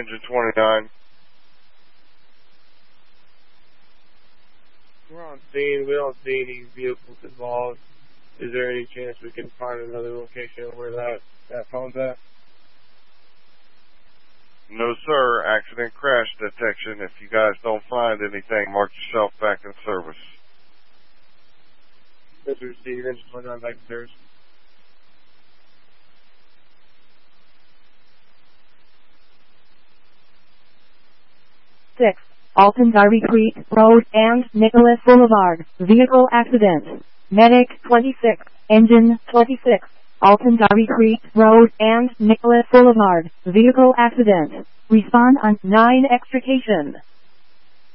engine 29. We're on scene. We don't see any vehicles involved. Is there any chance we can find another location where that phone's at? No, sir. Accident crash detection. If you guys don't find anything, mark yourself back in service. Mr. Steve, engine 29 back in service. Alton-Darby Creek Road and Nicholas Boulevard. Vehicle accident. Medic 26. Engine 26. Alton-Darby Creek Road and Nicholas Boulevard. Vehicle accident. Respond on 9 extrication.